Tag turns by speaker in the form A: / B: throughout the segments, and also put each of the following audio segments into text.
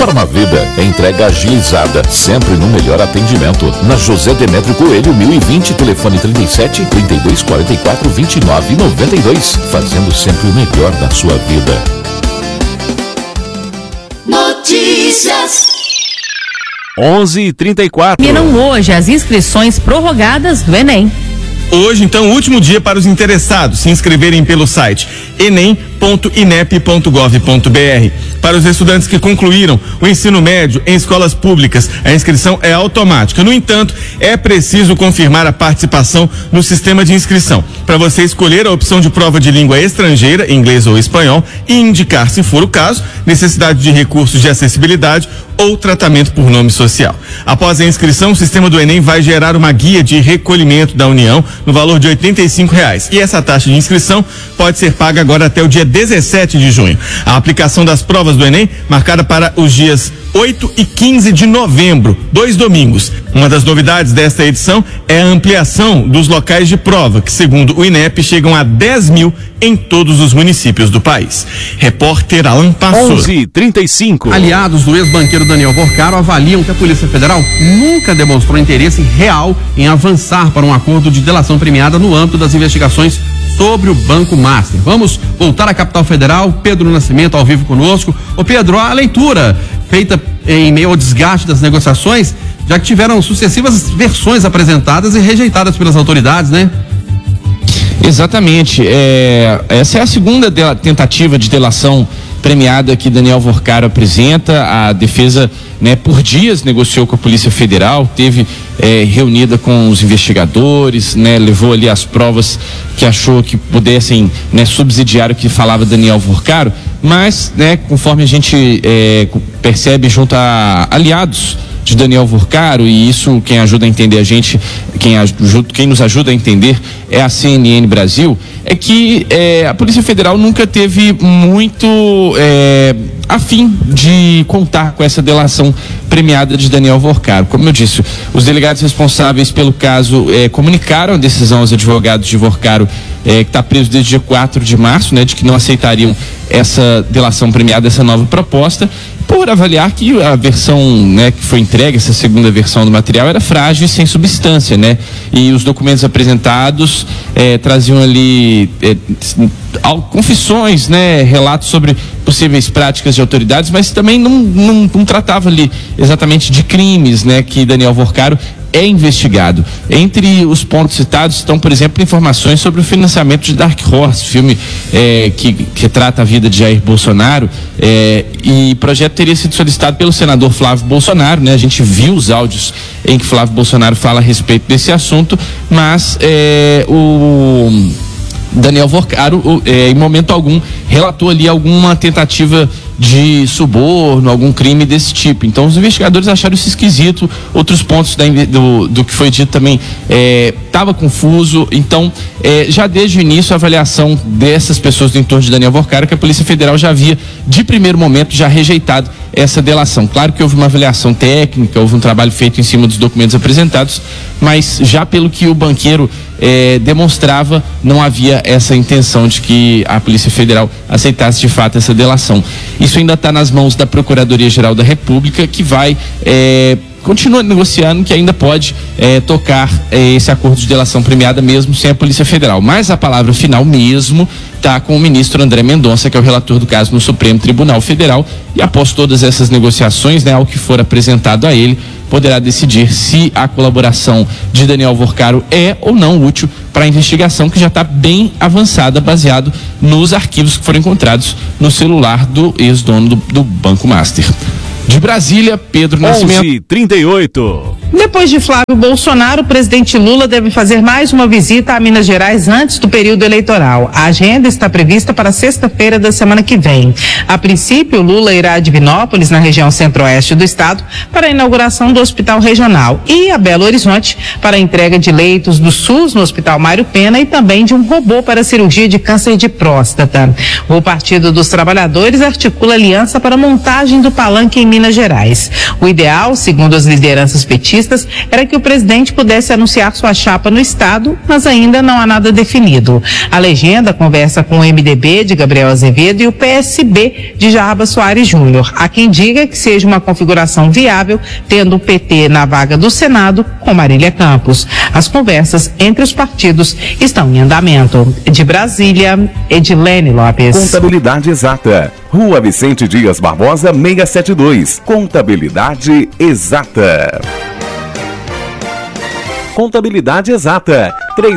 A: Farmavida, entrega agilizada, sempre no melhor atendimento. Na José Demétrio Coelho, 1020, telefone 37 32 44 29 92. Fazendo sempre o melhor da sua vida.
B: Notícias
C: 11h34.
D: Terminam hoje as inscrições prorrogadas do Enem.
E: Hoje, então, o último dia para os interessados se inscreverem pelo site enem.inep.gov.br. Para os estudantes que concluíram o ensino médio em escolas públicas, a inscrição é automática. No entanto, é preciso confirmar a participação no sistema de inscrição. Para você escolher a opção de prova de língua estrangeira, inglês ou espanhol, e indicar, se for o caso, necessidade de recursos de acessibilidade ou tratamento por nome social. Após a inscrição, o sistema do Enem vai gerar uma guia de recolhimento da União no valor de R$85. E essa taxa de inscrição pode ser paga agora até o dia 17 de junho. A aplicação das provas do Enem marcada para os dias 8 e 15 de novembro, 2 domingos. Uma das novidades desta edição é a ampliação dos locais de prova, que segundo o INEP chegam a 10 mil em todos os municípios do país. Repórter Alan Passor.
C: 11h35.
F: Aliados do ex-banqueiro Daniel Vorcaro avaliam que a Polícia Federal nunca demonstrou interesse real em avançar para um acordo de delação premiada no âmbito das investigações sobre o Banco Master. Vamos voltar à capital federal. Pedro Nascimento ao vivo conosco. Ô Pedro, a leitura feita em meio ao desgaste das negociações, já que tiveram sucessivas versões apresentadas e rejeitadas pelas autoridades, né?
G: Exatamente. Essa é a segunda tentativa de delação premiada que Daniel Vorcaro apresenta. A defesa, por dias negociou com a Polícia Federal, teve reunida com os investigadores, levou ali as provas que achou que pudessem subsidiar o que falava Daniel Vorcaro, mas, conforme a gente percebe junto a aliados de Daniel Vorcaro, e isso quem ajuda a entender a gente, quem nos ajuda a entender é a CNN Brasil, é que a Polícia Federal nunca teve muito a fim de contar com essa delação premiada de Daniel Vorcaro. Como eu disse, os delegados responsáveis pelo caso comunicaram a decisão aos advogados de Vorcaro, que está preso desde dia 4 de março, de que não aceitariam essa delação premiada, essa nova proposta, por avaliar que a versão que foi entregue, essa segunda versão do material, era frágil e sem substância, e os documentos apresentados traziam ali confissões, relatos sobre possíveis práticas de autoridades, mas também não tratava ali exatamente de crimes, que Daniel Vorcaro é investigado. Entre os pontos citados estão, por exemplo, informações sobre o financiamento de Dark Horse, filme que retrata a vida de Jair Bolsonaro, e o projeto teria sido solicitado pelo senador Flávio Bolsonaro, A gente viu os áudios em que Flávio Bolsonaro fala a respeito desse assunto, mas o Daniel Vorcaro, em momento algum, relatou ali alguma tentativa de suborno, algum crime desse tipo. Então os investigadores acharam isso esquisito. Outros pontos do que foi dito também estava confuso. Então já desde o início a avaliação dessas pessoas do entorno de Daniel Vorcaro, que a Polícia Federal já havia de primeiro momento já rejeitado essa delação. Claro que houve uma avaliação técnica, houve um trabalho feito em cima dos documentos apresentados, mas já pelo que o banqueiro demonstrava, não havia essa intenção de que a Polícia Federal aceitasse de fato essa delação. Isso ainda está nas mãos da Procuradoria-Geral da República, que vai continua negociando, que ainda pode tocar esse acordo de delação premiada mesmo sem a Polícia Federal. Mas a palavra final mesmo está com o ministro André Mendonça, que é o relator do caso no Supremo Tribunal Federal, e após todas essas negociações, ao que for apresentado a ele, poderá decidir se a colaboração de Daniel Vorcaro é ou não útil para a investigação, que já está bem avançada, baseado nos arquivos que foram encontrados no celular do ex-dono do Banco Master. De Brasília, Pedro Nascimento.
C: 11h38.
D: Depois de Flávio Bolsonaro, o presidente Lula deve fazer mais uma visita a Minas Gerais antes do período eleitoral. A agenda está prevista para sexta-feira da semana que vem. A princípio, Lula irá a Divinópolis, na região centro-oeste do estado, para a inauguração do Hospital Regional, e a Belo Horizonte para a entrega de leitos do SUS no Hospital Mário Pena e também de um robô para a cirurgia de câncer de próstata. O Partido dos Trabalhadores articula aliança para a montagem do palanque em Minas Gerais. O ideal, segundo as lideranças petistas, previstas era que o presidente pudesse anunciar sua chapa no estado, mas ainda não há nada definido. A legenda conversa com o MDB de Gabriel Azevedo e o PSB de Jarbas Soares Júnior. Há quem diga que seja uma configuração viável, tendo o PT na vaga do Senado com Marília Campos. As conversas entre os partidos estão em andamento. De Brasília, Edilene Lopes.
H: Contabilidade Exata. Rua Vicente Dias Barbosa, 672. Contabilidade Exata. Contabilidade Exata.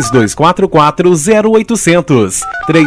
H: 3244-0800.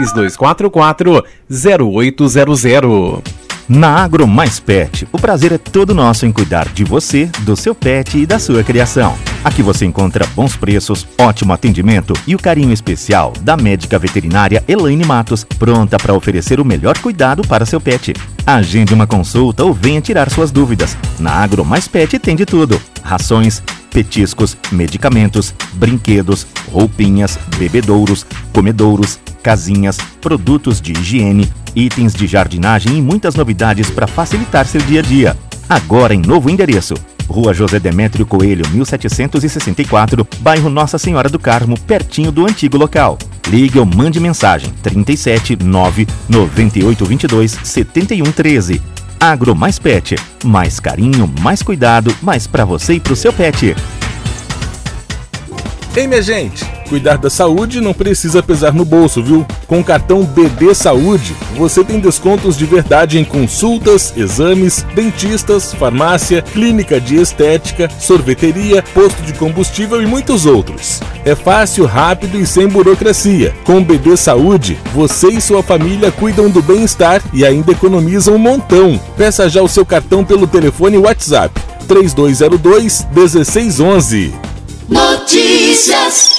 H: 3244-0800.
I: Na Agro Mais Pet, o prazer é todo nosso em cuidar de você, do seu pet e da sua criação. Aqui você encontra bons preços, ótimo atendimento e o carinho especial da médica veterinária Elaine Matos, pronta para oferecer o melhor cuidado para seu pet. Agende uma consulta ou venha tirar suas dúvidas. Na Agro Mais Pet tem de tudo: rações, petiscos, medicamentos, brinquedos, roupinhas, bebedouros, comedouros, casinhas, produtos de higiene, itens de jardinagem e muitas novidades para facilitar seu dia a dia. Agora em novo endereço: Rua José Demétrio Coelho, 1764, bairro Nossa Senhora do Carmo, pertinho do antigo local. Ligue ou mande mensagem 37 99822 7113. Agro Mais Pet, mais carinho, mais cuidado, mais para você e pro seu pet.
J: Ei, minha gente, cuidar da saúde não precisa pesar no bolso, viu? Com o cartão BD Saúde, você tem descontos de verdade em consultas, exames, dentistas, farmácia, clínica de estética, sorveteria, posto de combustível e muitos outros. É fácil, rápido e sem burocracia. Com o BD Saúde, você e sua família cuidam do bem-estar e ainda economizam um montão. Peça já o seu cartão pelo telefone WhatsApp 3202-1611.
B: Notícias.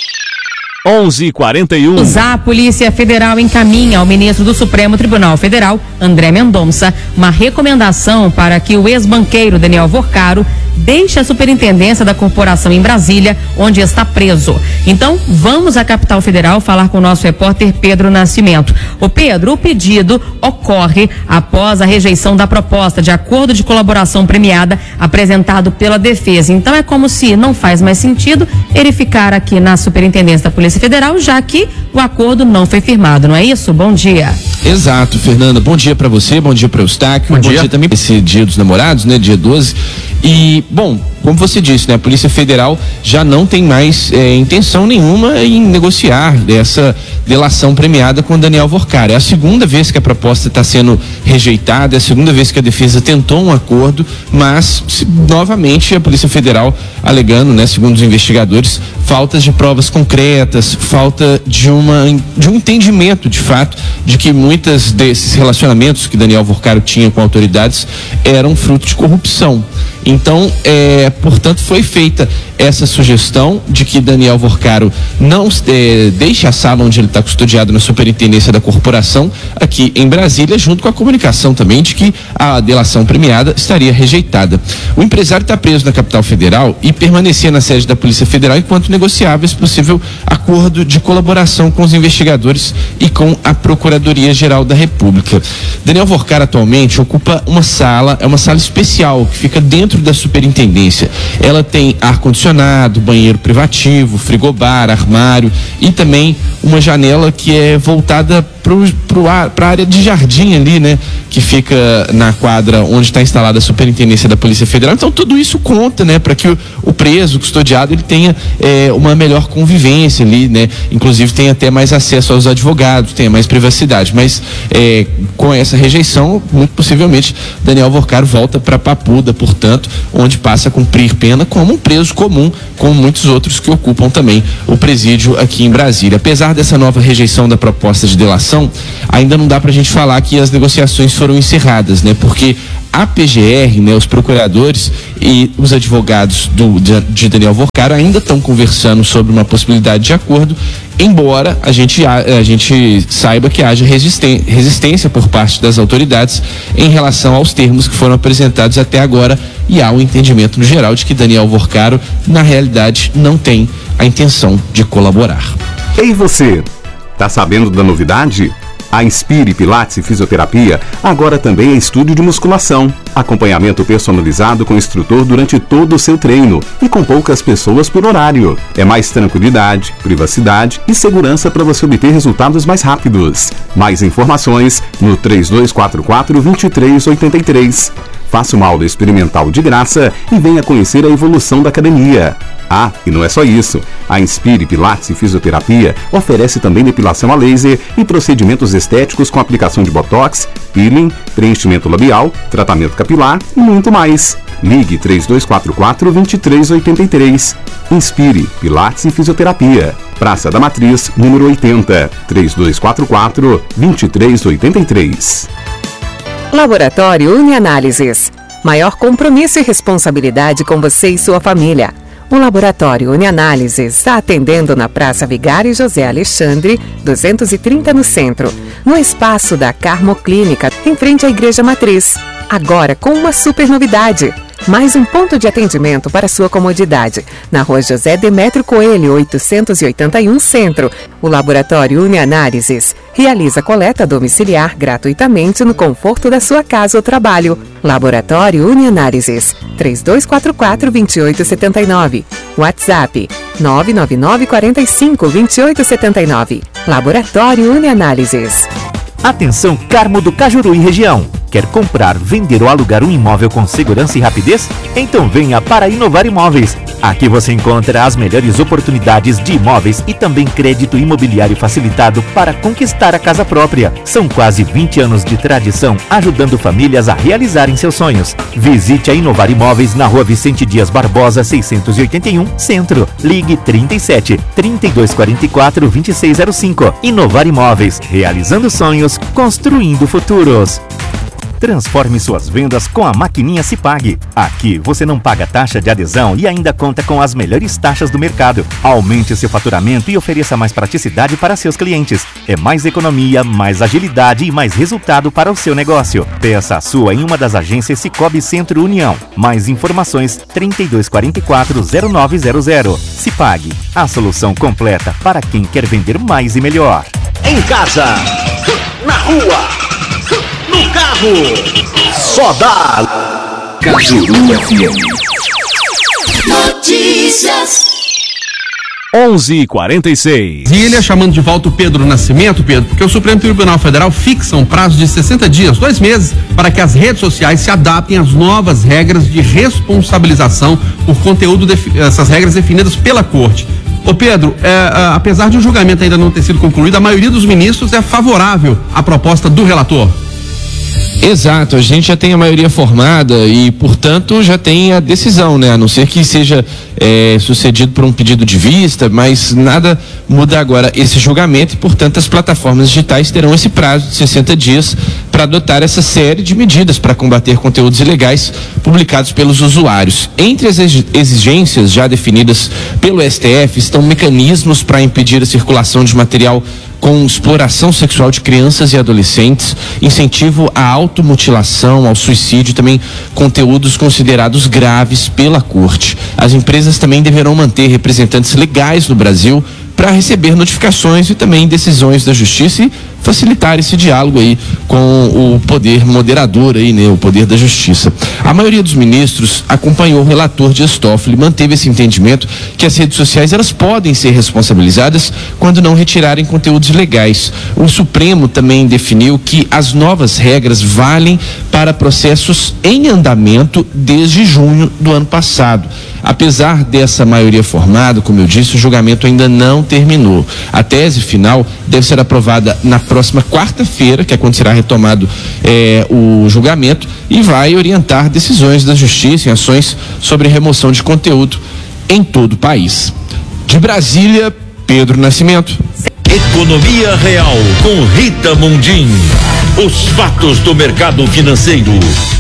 C: 11:41.
K: A Polícia Federal encaminha ao ministro do Supremo Tribunal Federal, André Mendonça, uma recomendação para que o ex-banqueiro Daniel Vorcaro deixe a superintendência da corporação em Brasília, onde está preso. Então, vamos à capital federal falar com o nosso repórter Pedro Nascimento. Ô Pedro, o pedido ocorre após a rejeição da proposta de acordo de colaboração premiada apresentado pela defesa. Então, é como se não faz mais sentido ele ficar aqui na superintendência da Polícia Federal, já que o acordo não foi firmado, não é isso? Bom dia.
G: Exato, Fernanda. Bom dia pra você, bom dia pra Eustáquio, bom dia também pra esse dia dos namorados, né? Dia 12. E, bom, como você disse, né? A Polícia Federal já não tem mais intenção nenhuma em negociar essa delação premiada com Daniel Vorcaro. É a segunda vez que a proposta está sendo rejeitada, é a segunda vez que a defesa tentou um acordo, mas novamente a Polícia Federal alegando, né, segundo os investigadores, faltas de provas concretas, falta de um entendimento, de fato, de que muitos desses relacionamentos que Daniel Vorcaro tinha com autoridades eram fruto de corrupção. Então, portanto, foi feita essa sugestão de que Daniel Vorcaro não deixe a sala onde ele está custodiado na superintendência da corporação aqui em Brasília, junto com a comunicação também de que a delação premiada estaria rejeitada. O empresário está preso na capital federal e permanecia na sede da Polícia Federal enquanto negociava esse possível acordo de colaboração com os investigadores e com a Procuradoria-Geral da República. Daniel Vorcaro atualmente ocupa uma sala especial que fica dentro da superintendência. Ela tem ar-condicionado, banheiro privativo, frigobar, armário e também uma janela que é voltada para a área de jardim ali, né? Que fica na quadra onde está instalada a superintendência da Polícia Federal. Então tudo isso conta, né? Para que o preso, o custodiado, ele tenha uma melhor convivência ali, né? Inclusive tenha até mais acesso aos advogados, tenha mais privacidade. Mas com essa rejeição, muito possivelmente Daniel Vorcaro volta para Papuda, portanto, onde passa a cumprir pena como um preso comum, como muitos outros que ocupam também o presídio aqui em Brasília. Apesar dessa nova rejeição da proposta de delação, ainda não dá pra gente falar que as negociações foram encerradas, né? Porque a PGR, né, os procuradores e os advogados de Daniel Vorcaro ainda estão conversando sobre uma possibilidade de acordo, embora a gente saiba que haja resistência por parte das autoridades em relação aos termos que foram apresentados até agora, e há um entendimento no geral de que Daniel Vorcaro, na realidade, não tem a intenção de colaborar.
H: Ei, você, tá sabendo da novidade? A Inspire Pilates e Fisioterapia agora também é estúdio de musculação. Acompanhamento personalizado com instrutor durante todo o seu treino e com poucas pessoas por horário. É mais tranquilidade, privacidade e segurança para você obter resultados mais rápidos. Mais informações no 3244-2383. Faça uma aula experimental de graça e venha conhecer a evolução da academia. Ah, e não é só isso. A Inspire Pilates e Fisioterapia oferece também depilação a laser e procedimentos estéticos com aplicação de botox, peeling, preenchimento labial, tratamento capilar e muito mais. Ligue 3244-2383. Inspire Pilates e Fisioterapia. Praça da Matriz, número 80, 3244-2383.
L: Laboratório Unianálises. Maior compromisso e responsabilidade com você e sua família. O Laboratório Unianálises está atendendo na Praça Vigário José Alexandre, 230 no centro, no espaço da Carmo Clínica, em frente à Igreja Matriz. Agora com uma super novidade. Mais um ponto de atendimento para sua comodidade. Na Rua José Demétrio Coelho, 881 Centro. O Laboratório Unianálises realiza coleta domiciliar gratuitamente no conforto da sua casa ou trabalho. Laboratório Unianálises, 3244-2879. WhatsApp, 999-45-2879. Laboratório Unianálises.
I: Atenção, Carmo do Cajuru e região. Quer comprar, vender ou alugar um imóvel com segurança e rapidez? Então venha para Inovar Imóveis. Aqui você encontra as melhores oportunidades de imóveis e também crédito imobiliário facilitado para conquistar a casa própria. São quase 20 anos de tradição ajudando famílias a realizarem seus sonhos. Visite a Inovar Imóveis na Rua Vicente Dias Barbosa, 681, Centro. Ligue 37 3244 2605. Inovar Imóveis, realizando sonhos, construindo futuros. Transforme suas vendas com a maquininha Cipag. Aqui você não paga taxa de adesão e ainda conta com as melhores taxas do mercado. Aumente seu faturamento e ofereça mais praticidade para seus clientes. É mais economia, mais agilidade e mais resultado para o seu negócio. Peça a sua em uma das agências Cicobi Centro União. Mais informações 3244-0900. Cipag, a solução completa para quem quer vender mais e melhor.
M: Em casa, na rua, no carro, só dá Cajuru FM.
B: Notícias.
C: 11h46.
F: E ele é chamando de volta o Pedro Nascimento, Pedro, porque o Supremo Tribunal Federal fixa um prazo de 60 dias, 2 meses, para que as redes sociais se adaptem às novas regras de responsabilização por conteúdo, essas regras definidas pela Corte. Ô Pedro, apesar de o julgamento ainda não ter sido concluído, a maioria dos ministros é favorável à proposta do relator.
G: Exato, a gente já tem a maioria formada e, portanto, já tem a decisão, né? A não ser que seja sucedido por um pedido de vista, mas nada muda agora esse julgamento e, portanto, as plataformas digitais terão esse prazo de 60 dias para adotar essa série de medidas para combater conteúdos ilegais publicados pelos usuários. Entre as exigências já definidas pelo STF estão mecanismos para impedir a circulação de material com exploração sexual de crianças e adolescentes, incentivo à automutilação, ao suicídio, também conteúdos considerados graves pela Corte. As empresas também deverão manter representantes legais no Brasil para receber notificações e também decisões da Justiça e facilitar esse diálogo aí com o poder moderador aí, né, o poder da Justiça. A maioria dos ministros acompanhou o relator Dias Toffoli e manteve esse entendimento que as redes sociais elas podem ser responsabilizadas quando não retirarem conteúdos ilegais. O Supremo também definiu que as novas regras valem para processos em andamento desde junho do ano passado. Apesar dessa maioria formada, como eu disse, o julgamento ainda não terminou. A tese final deve ser aprovada na próxima quarta-feira, que é quando será retomado o julgamento, e vai orientar decisões da Justiça em ações sobre remoção de conteúdo em todo o país. De Brasília, Pedro Nascimento.
M: Economia Real com Rita Mundim. Os fatos do mercado financeiro.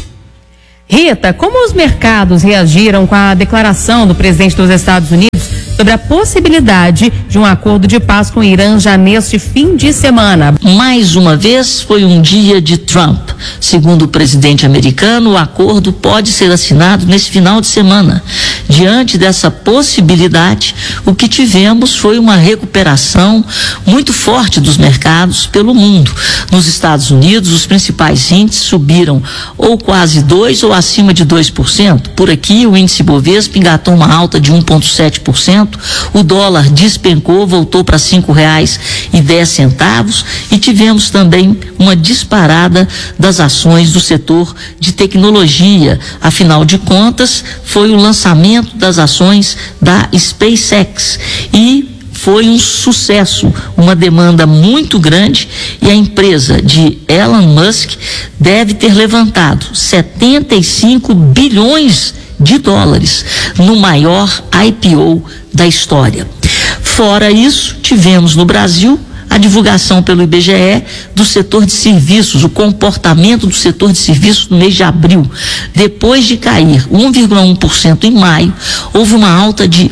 K: Rita, como os mercados reagiram com a declaração do presidente dos Estados Unidos sobre a possibilidade de um acordo de paz com o Irã já neste fim de semana.
N: Mais uma vez, foi um dia de Trump. Segundo o presidente americano, o acordo pode ser assinado nesse final de semana. Diante dessa possibilidade, o que tivemos foi uma recuperação muito forte dos mercados pelo mundo. Nos Estados Unidos, os principais índices subiram ou quase 2% ou acima de 2%. Por aqui, o índice Bovespa engatou uma alta de 1,7%. O dólar despencou, voltou para R$ 5,10 e tivemos também uma disparada das ações do setor de tecnologia. Afinal de contas, foi o lançamento das ações da SpaceX e foi um sucesso, uma demanda muito grande, e a empresa de Elon Musk deve ter levantado 75 bilhões de dólares no maior IPO da história. Fora isso, tivemos no Brasil a divulgação pelo IBGE do setor de serviços, o comportamento do setor de serviços no mês de abril. Depois de cair 1,1% em maio, houve uma alta de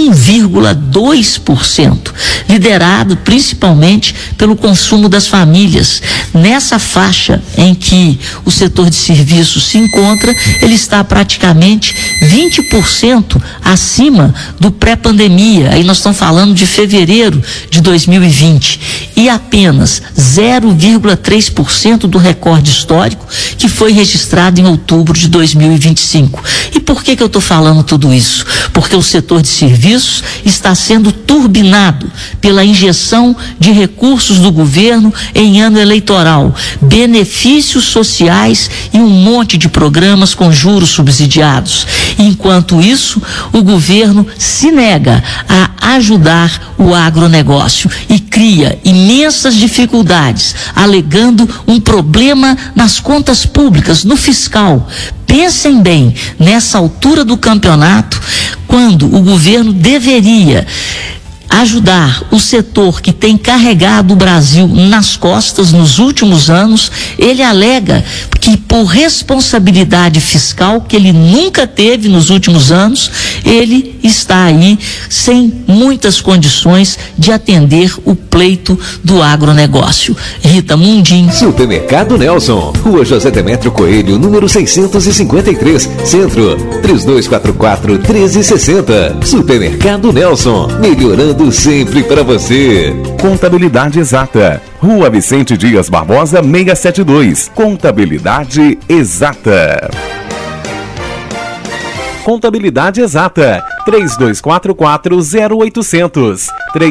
N: 1,2%, liderado principalmente pelo consumo das famílias. Nessa faixa em que o setor de serviços se encontra, ele está praticamente 20% acima do pré-pandemia. Aí nós estamos falando de fevereiro de 2020. E apenas 0,3% do recorde histórico que foi registrado em outubro de 2025. E por que eu estou falando tudo isso? Porque o setor de serviços está sendo turbinado pela injeção de recursos do governo em ano eleitoral, benefícios sociais e um monte de programas com juros subsidiados. Enquanto isso, o governo se nega a ajudar o agronegócio e cria imensas dificuldades, alegando um problema nas contas públicas, no fiscal. Pensem bem, nessa altura do campeonato, quando o governo deveria ajudar o setor que tem carregado o Brasil nas costas nos últimos anos, ele alega que por responsabilidade fiscal que ele nunca teve nos últimos anos, ele está aí sem muitas condições de atender o pleito do agronegócio. Rita Mundim.
O: Supermercado Nelson, Rua José Demétrio Coelho, número 653, Centro, 3244-1360. Supermercado Nelson, melhorando sempre para você.
H: Contabilidade Exata, Rua Vicente Dias Barbosa 672. Contabilidade Exata. Contabilidade Exata, 3244-0800,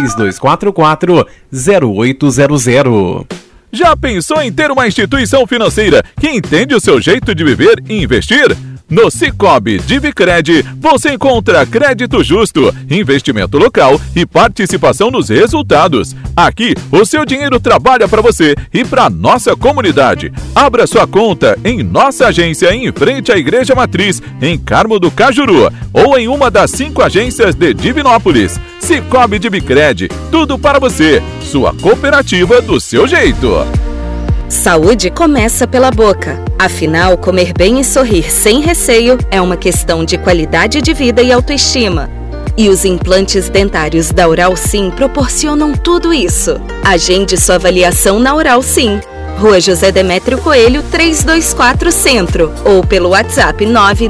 H: 3244-0800.
J: Já pensou em ter uma instituição financeira que entende o seu jeito de viver e investir? No Sicoob Divicred, você encontra crédito justo, investimento local e participação nos resultados. Aqui, o seu dinheiro trabalha para você e para nossa comunidade. Abra sua conta em nossa agência em frente à Igreja Matriz, em Carmo do Cajuru, ou em uma das 5 agências de Divinópolis. Sicoob Divicred, tudo para você. Sua cooperativa do seu jeito.
P: Saúde começa pela boca. Afinal, comer bem e sorrir sem receio é uma questão de qualidade de vida e autoestima. E os implantes dentários da Oral Sim proporcionam tudo isso. Agende sua avaliação na Oral Sim. Rua José Demétrio Coelho, 324 Centro. Ou pelo WhatsApp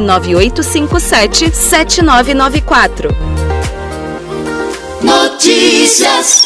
P: 99857-7994.
B: Notícias.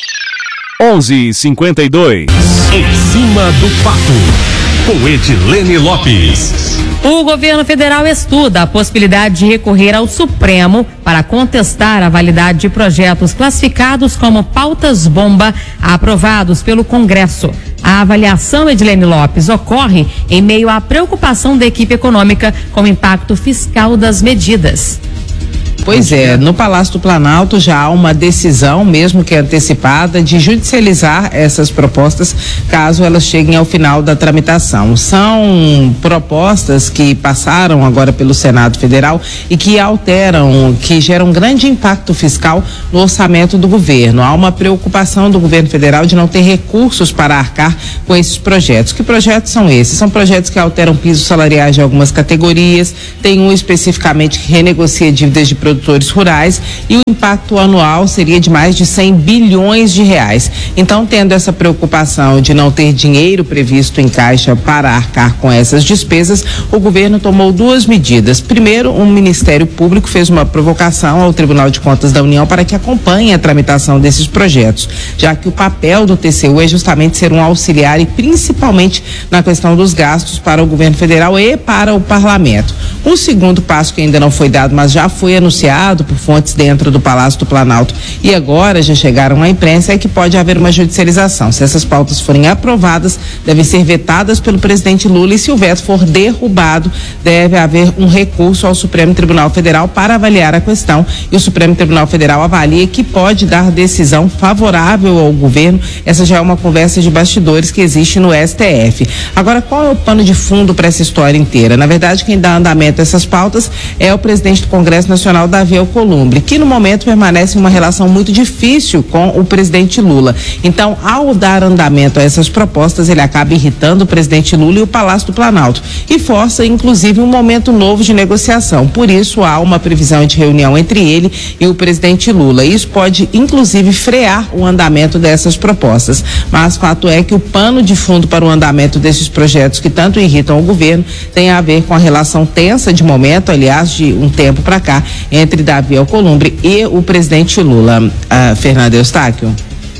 C: 11:52.
M: Em cima do fato, com Edilene Lopes.
K: O governo federal estuda a possibilidade de recorrer ao Supremo para contestar a validade de projetos classificados como pautas-bomba aprovados pelo Congresso. A avaliação, Edilene Lopes, ocorre em meio à preocupação da equipe econômica com o impacto fiscal das medidas.
D: Pois é, no Palácio do Planalto já há uma decisão, mesmo que antecipada, de judicializar essas propostas caso elas cheguem ao final da tramitação. São propostas que passaram agora pelo Senado Federal e que alteram, que geram grande impacto fiscal no orçamento do governo. Há uma preocupação do governo federal de não ter recursos para arcar com esses projetos. Que projetos são esses? São projetos que alteram pisos salariais de algumas categorias, tem um especificamente que renegocia dívidas de produtos produtores rurais e o impacto anual seria de mais de 100 bilhões de reais. Então, tendo essa preocupação de não ter dinheiro previsto em caixa para arcar com essas despesas, o governo tomou duas medidas. Primeiro, o Ministério Público fez uma provocação ao Tribunal de Contas da União para que acompanhe a tramitação desses projetos, já que o papel do TCU é justamente ser um auxiliar e principalmente na questão dos gastos para o governo federal e para o parlamento. O segundo passo, que ainda não foi dado, mas já foi anunciado por fontes dentro do Palácio do Planalto e agora já chegaram à imprensa, é que pode haver uma judicialização. Se essas pautas forem aprovadas, devem ser vetadas pelo presidente Lula, e se o veto for derrubado, deve haver um recurso ao Supremo Tribunal Federal para avaliar a questão, e o Supremo Tribunal Federal avalia que pode dar decisão favorável ao governo. Essa já é uma conversa de bastidores que existe no STF. Agora, qual é o pano de fundo para essa história inteira? Na verdade, quem dá andamento a essas pautas é o presidente do Congresso Nacional, Davi Alcolumbre, que no momento permanece em uma relação muito difícil com o presidente Lula. Então, ao dar andamento a essas propostas, ele acaba irritando o presidente Lula e o Palácio do Planalto e força, inclusive, um momento novo de negociação. Por isso, há uma previsão de reunião entre ele e o presidente Lula. Isso pode, inclusive, frear o andamento dessas propostas. Mas fato é que o pano de fundo para o andamento desses projetos que tanto irritam o governo tem a ver com a relação tensa de momento, aliás, de um tempo para cá, entre Davi Alcolumbre e o presidente Lula. Fernando Eustáquio.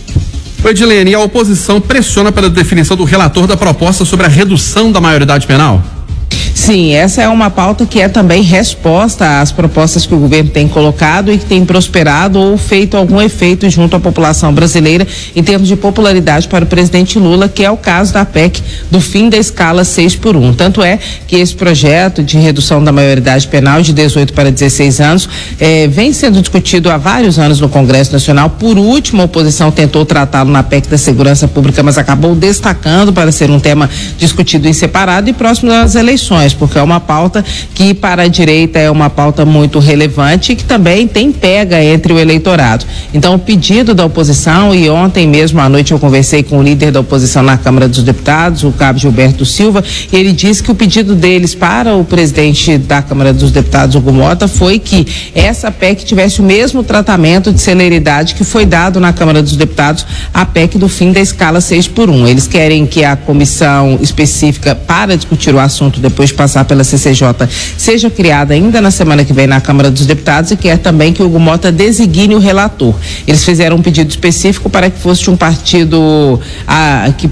F: Edilene, a oposição pressiona pela definição do relator da proposta sobre a redução da maioridade penal?
D: Sim, essa é uma pauta que é também resposta às propostas que o governo tem colocado e que tem prosperado ou feito algum efeito junto à população brasileira em termos de popularidade para o presidente Lula, que é o caso da PEC do fim da escala 6x1. Tanto é que esse projeto de redução da maioridade penal de 18 para 16 anos vem sendo discutido há vários anos no Congresso Nacional. Por último, a oposição tentou tratá-lo na PEC da Segurança Pública, mas acabou destacando para ser um tema discutido em separado e próximo das eleições, porque é uma pauta que para a direita é uma pauta muito relevante e que também tem pega entre o eleitorado. Então, o pedido da oposição, e ontem mesmo à noite eu conversei com o líder da oposição na Câmara dos Deputados, o cabo Gilberto Silva, e ele disse que o pedido deles para o presidente da Câmara dos Deputados, Hugo Mota, foi que essa PEC tivesse o mesmo tratamento de celeridade que foi dado na Câmara dos Deputados a PEC do fim da escala 6x1. Eles querem que a comissão específica para discutir o assunto depois de passar pela CCJ seja criada ainda na semana que vem na Câmara dos Deputados, e quer também que o Hugo Mota designe o relator. Eles fizeram um pedido específico para que fosse um partido que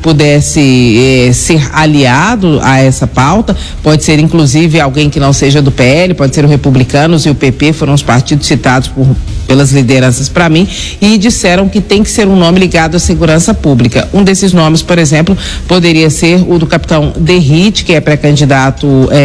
D: pudesse ser aliado a essa pauta. Pode ser inclusive alguém que não seja do PL, pode ser o Republicanos e o PP, foram os partidos citados pelas lideranças para mim, e disseram que tem que ser um nome ligado à segurança pública. Um desses nomes, por exemplo, poderia ser o do capitão Derrite, que é pré-candidato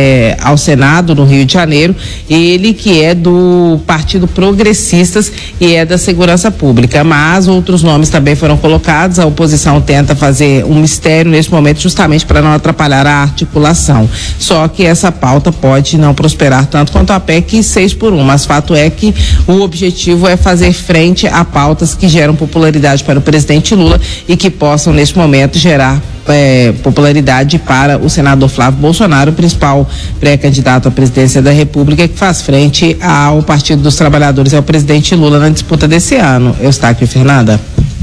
D: ao Senado no Rio de Janeiro, ele que é do Partido Progressistas e é da Segurança Pública, mas outros nomes também foram colocados. A oposição tenta fazer um mistério nesse momento justamente para não atrapalhar a articulação, só que essa pauta pode não prosperar tanto quanto a PEC 6x1, mas fato é que o objetivo é fazer frente a pautas que geram popularidade para o presidente Lula e que possam nesse momento gerar popularidade para o senador Flávio Bolsonaro, o principal pré-candidato à presidência da República, que faz frente ao Partido dos Trabalhadores e ao presidente Lula na disputa desse ano. Eustáquio e Fernanda.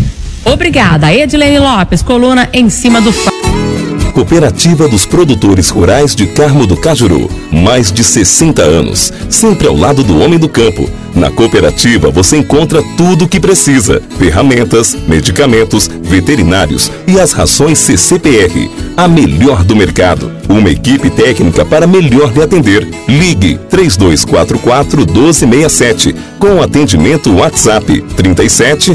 K: Obrigada, Edilene Lopes, coluna Em Cima do Fato.
Q: Cooperativa dos Produtores Rurais de Carmo do Cajuru. Mais de 60 anos, sempre ao lado do homem do campo. Na cooperativa você encontra tudo o que precisa: ferramentas, medicamentos, veterinários e as rações CCPR, a melhor do mercado. Uma equipe técnica para melhor lhe atender. Ligue 3244-1267 com atendimento WhatsApp 37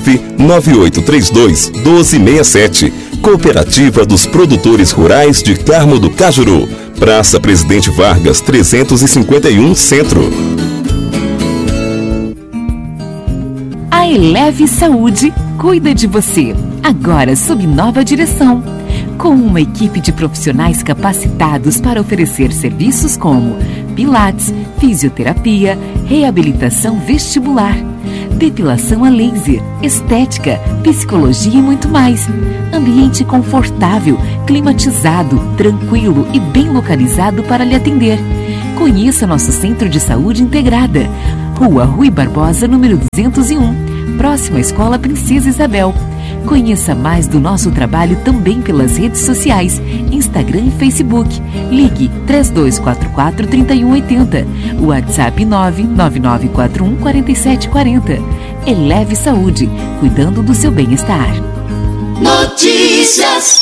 Q: 99832 1267. Cooperativa dos Produtores Rurais de Carmo do Cajuru. Praça Presidente Vargas 351 Centro.
R: A Eleve Saúde cuida de você, agora sob nova direção, com uma equipe de profissionais capacitados para oferecer serviços como pilates, fisioterapia, reabilitação vestibular, depilação a laser, estética, psicologia e muito mais. Ambiente confortável, climatizado, tranquilo e bem localizado para lhe atender. Conheça nosso Centro de Saúde Integrada. Rua Rui Barbosa, número 201, próximo à Escola Princesa Isabel. Conheça mais do nosso trabalho também pelas redes sociais, Instagram e Facebook. Ligue 3244-3180, WhatsApp 99941-4740. Eleve Saúde, cuidando do seu bem-estar.
B: Notícias.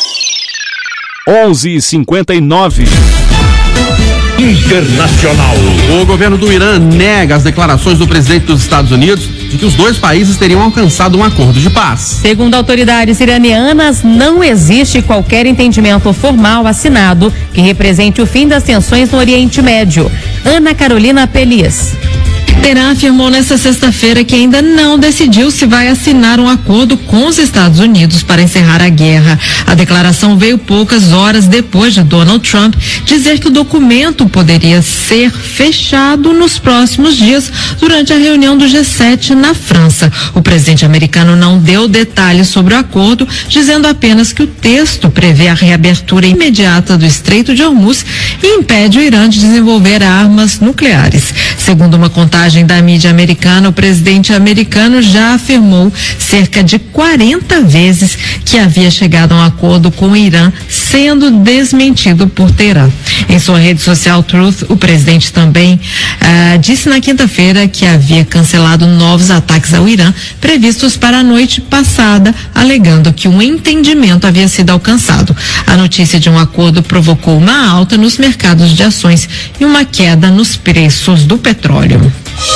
C: 11:59.
M: Internacional.
F: O governo do Irã nega as declarações do presidente dos Estados Unidos de que os dois países teriam alcançado um acordo de paz.
K: Segundo autoridades iranianas, não existe qualquer entendimento formal assinado que represente o fim das tensões no Oriente Médio. Ana Carolina Pelias.
S: Teherã afirmou nesta sexta-feira que ainda não decidiu se vai assinar um acordo com os Estados Unidos para encerrar a guerra. A declaração veio poucas horas depois de Donald Trump dizer que o documento poderia ser fechado nos próximos dias durante a reunião do G7 na França. O presidente americano não deu detalhes sobre o acordo, dizendo apenas que o texto prevê a reabertura imediata do Estreito de Hormuz e impede o Irã de desenvolver armas nucleares. Segundo uma contagem da mídia americana, o presidente americano já afirmou cerca de 40 vezes que havia chegado a um acordo com o Irã, sendo desmentido por Teherã. Em sua rede social Truth, o presidente também disse na quinta-feira que havia cancelado novos ataques ao Irã previstos para a noite passada, alegando que um entendimento havia sido alcançado. A notícia de um acordo provocou uma alta nos mercados de ações e uma queda nos preços do petróleo.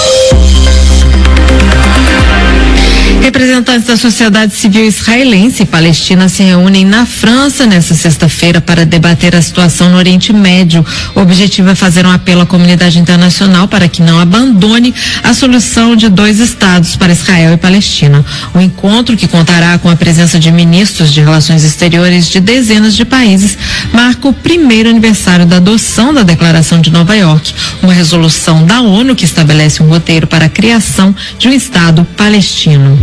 S: Representantes da sociedade civil israelense e palestina se reúnem na França nesta sexta-feira para debater a situação no Oriente Médio. O objetivo é fazer um apelo à comunidade internacional para que não abandone a solução de dois estados para Israel e Palestina. O encontro, que contará com a presença de ministros de relações exteriores de dezenas de países, marca o primeiro aniversário da adoção da Declaração de Nova York, uma resolução da ONU que estabelece um roteiro para a criação de um estado palestino.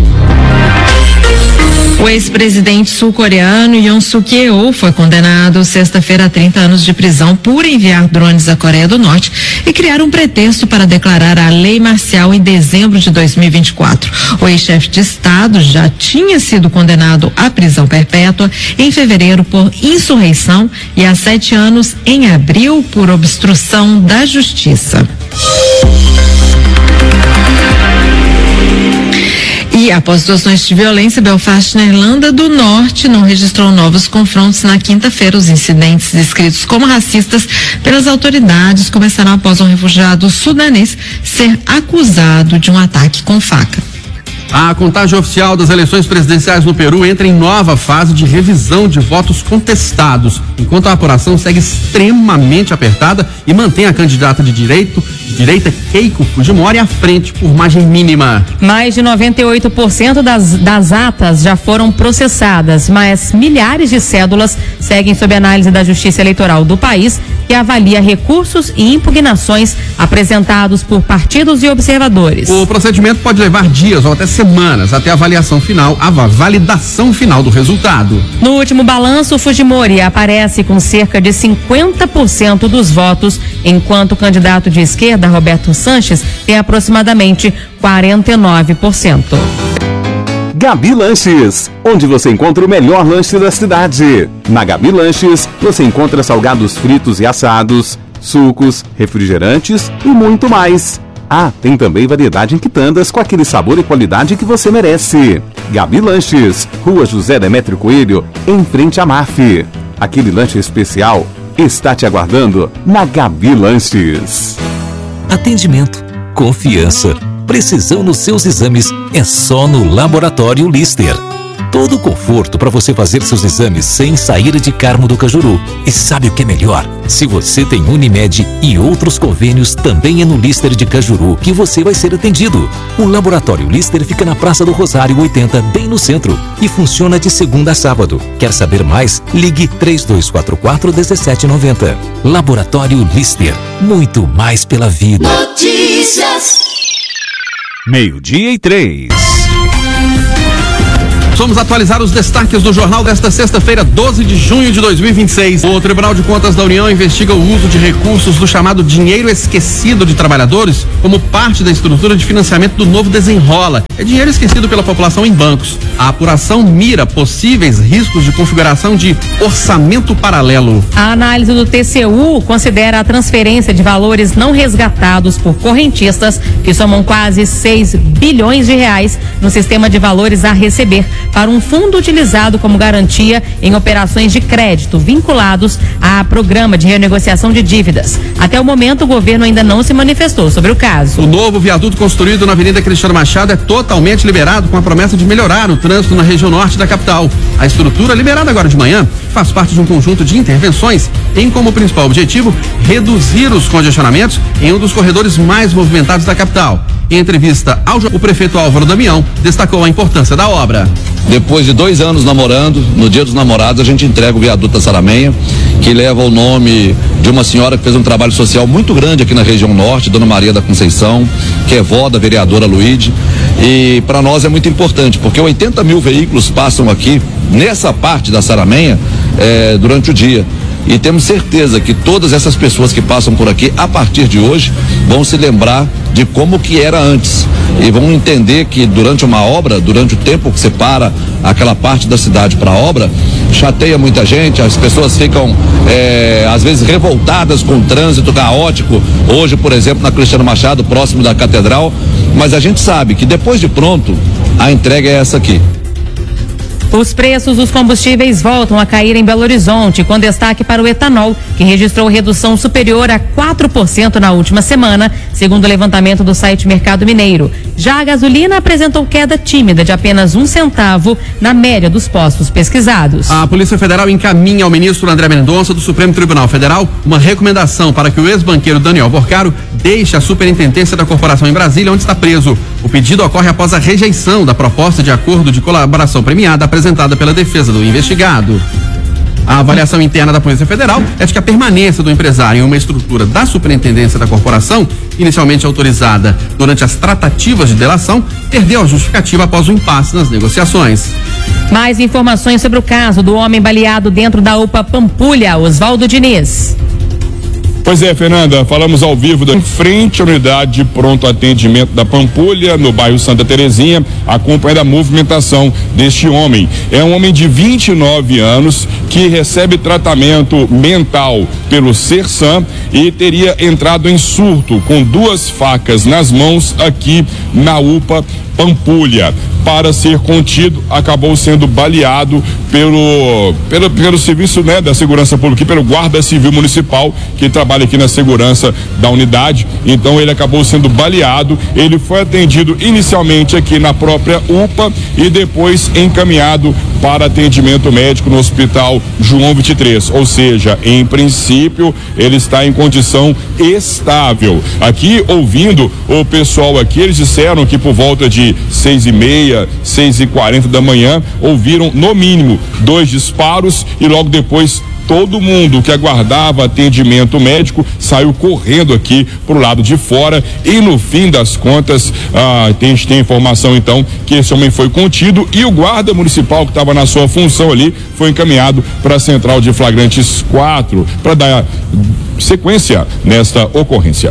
S: O ex-presidente sul-coreano Yoon Suk-yeol foi condenado sexta-feira a 30 anos de prisão por enviar drones à Coreia do Norte e criar um pretexto para declarar a lei marcial em dezembro de 2024. O ex-chefe de Estado já tinha sido condenado à prisão perpétua em fevereiro por insurreição e a 7 anos em abril por obstrução da justiça. E após situações de violência, Belfast, na Irlanda do Norte, não registrou novos confrontos na quinta-feira. Os incidentes descritos como racistas pelas autoridades começaram após um refugiado sudanês ser acusado de um ataque com faca.
F: A contagem oficial das eleições presidenciais no Peru entra em nova fase de revisão de votos contestados, enquanto a apuração segue extremamente apertada e mantém a candidata de direita Keiko Fujimori à frente por margem mínima.
K: Mais de 98% das atas já foram processadas, mas milhares de cédulas seguem sob análise da Justiça Eleitoral do país, que avalia recursos e impugnações apresentados por partidos e observadores.
F: O procedimento pode levar dias ou até semanas até a validação final do resultado.
K: No último balanço, Fujimori aparece com cerca de 50% dos votos, enquanto o candidato de esquerda, Roberto Sanches, tem aproximadamente 49%.
H: Gabi Lanches, onde você encontra o melhor lanche da cidade. Na Gabi Lanches, você encontra salgados fritos e assados, sucos, refrigerantes e muito mais. Ah, tem também variedade em quitandas com aquele sabor e qualidade que você merece. Gabi Lanches, Rua José Demétrio Coelho, em frente à MAF. Aquele lanche especial está te aguardando na Gabi Lanches.
A: Atendimento, confiança, precisão nos seus exames é só no Laboratório Lister. Todo o conforto para você fazer seus exames sem sair de Carmo do Cajuru. E sabe o que é melhor? Se você tem Unimed e outros convênios, também é no Lister de Cajuru que você vai ser atendido. O Laboratório Lister fica na Praça do Rosário 80, bem no centro, e funciona de segunda a sábado. Quer saber mais? Ligue 3244-1790. Laboratório Lister, muito mais pela vida.
B: Notícias.
C: 12:03.
F: Vamos atualizar os destaques do jornal desta sexta-feira, 12 de junho de 2026. O Tribunal de Contas da União investiga o uso de recursos do chamado dinheiro esquecido de trabalhadores como parte da estrutura de financiamento do novo Desenrola. É dinheiro esquecido pela população em bancos. A apuração mira possíveis riscos de configuração de orçamento paralelo.
K: A análise do TCU considera a transferência de valores não resgatados por correntistas, que somam quase 6 bilhões de reais no sistema de valores a receber, para um fundo utilizado como garantia em operações de crédito vinculados a programa de renegociação de dívidas. Até o momento, o governo ainda não se manifestou sobre o caso.
F: O novo viaduto construído na Avenida Cristiano Machado é totalmente liberado, com a promessa de melhorar o trânsito na região norte da capital. A estrutura, liberada agora de manhã, faz parte de um conjunto de intervenções, tem como principal objetivo reduzir os congestionamentos em um dos corredores mais movimentados da capital. Em entrevista o prefeito Álvaro Damião destacou a importância da obra.
T: Depois de 2 anos namorando, no Dia dos Namorados, a gente entrega o viaduto da Saramenha, que leva o nome de uma senhora que fez um trabalho social muito grande aqui na região norte, Dona Maria da Conceição, que é vó da vereadora Luíde. E para nós é muito importante, porque 80 mil veículos passam aqui nessa parte da Saramenha durante o dia. E temos certeza que todas essas pessoas que passam por aqui, a partir de hoje, vão se lembrar de como que era antes. E vão entender que durante uma obra, durante o tempo que separa aquela parte da cidade para a obra, chateia muita gente, as pessoas ficam às vezes revoltadas com o trânsito caótico. Hoje, por exemplo, na Cristiano Machado, próximo da Catedral, mas a gente sabe que depois de pronto, a entrega é essa aqui.
K: Os preços dos combustíveis voltam a cair em Belo Horizonte, com destaque para o etanol, que registrou redução superior a 4% na última semana, segundo o levantamento do site Mercado Mineiro. Já a gasolina apresentou queda tímida de apenas 1 centavo na média dos postos pesquisados.
F: A Polícia Federal encaminha ao ministro André Mendonça do Supremo Tribunal Federal uma recomendação para que o ex-banqueiro Daniel Borcaro deixe a superintendência da corporação em Brasília, onde está preso. O pedido ocorre após a rejeição da proposta de acordo de colaboração premiada apresentada pela defesa do investigado. A avaliação interna da Polícia Federal é de que a permanência do empresário em uma estrutura da superintendência da corporação, inicialmente autorizada durante as tratativas de delação, perdeu a justificativa após o impasse nas negociações.
K: Mais informações sobre o caso do homem baleado dentro da UPA Pampulha, Oswaldo Diniz.
U: Pois é, Fernanda, falamos ao vivo em frente à unidade de pronto atendimento da Pampulha, no bairro Santa Terezinha, acompanhando a movimentação deste homem. É um homem de 29 anos que recebe tratamento mental pelo Sersan e teria entrado em surto com 2 facas nas mãos aqui na UPA Pampulha. Para ser contido, acabou sendo baleado pelo serviço, né, da segurança pública, pelo guarda civil municipal que trabalha aqui na segurança da unidade. Então ele acabou sendo baleado. Ele foi atendido inicialmente aqui na própria UPA e depois encaminhado para atendimento médico no Hospital João 23, ou seja, em princípio ele está em condição estável. Aqui, ouvindo o pessoal aqui, eles disseram que por volta de 6h30, 6h40 da manhã, ouviram no mínimo 2 disparos e logo depois todo mundo que aguardava atendimento médico saiu correndo aqui pro lado de fora e no fim das contas a gente tem informação então que esse homem foi contido e o guarda municipal que estava na sua função ali foi encaminhado para a central de flagrantes 4 para dar sequência nesta ocorrência.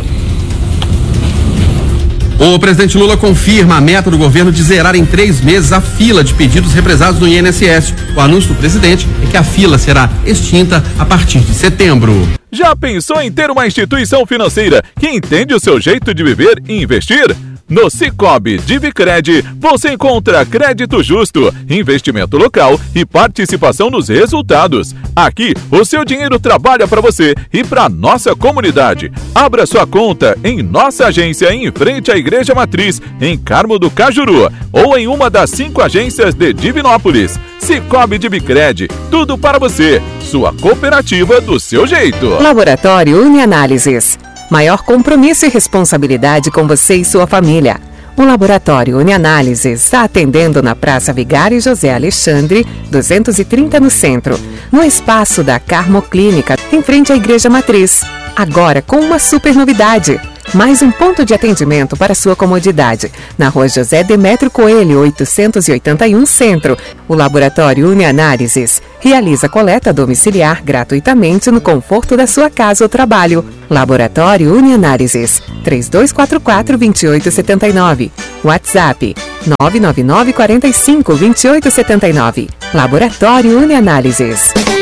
F: O presidente Lula confirma a meta do governo de zerar em 3 meses a fila de pedidos represados no INSS. O anúncio do presidente é que a fila será extinta a partir de setembro.
V: Já pensou em ter uma instituição financeira que entende o seu jeito de viver e investir? No Sicoob Divicred, você encontra crédito justo, investimento local e participação nos resultados. Aqui, o seu dinheiro trabalha para você e para nossa comunidade. Abra sua conta em nossa agência em frente à Igreja Matriz, em Carmo do Cajuru, ou em uma das 5 agências de Divinópolis. Sicoob Divicred, tudo para você. Sua cooperativa do seu jeito.
L: Laboratório Unianálises. Maior compromisso e responsabilidade com você e sua família. O Laboratório Unianálises está atendendo na Praça Vigário José Alexandre, 230 no centro, no espaço da Carmo Clínica, em frente à Igreja Matriz. Agora com uma super novidade. Mais um ponto de atendimento para sua comodidade. Na Rua José Demétrio Coelho, 881 Centro. O Laboratório UniAnálises realiza coleta domiciliar gratuitamente no conforto da sua casa ou trabalho. Laboratório UniAnálises, 3244-2879. WhatsApp, 999-45-2879. Laboratório UniAnálises.